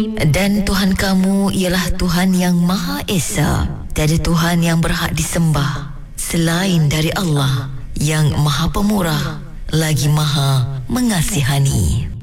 Dan Tuhan kamu ialah Tuhan yang Maha Esa. Tiada Tuhan yang berhak disembah selain dari Allah yang Maha Pemurah lagi Maha Mengasihani.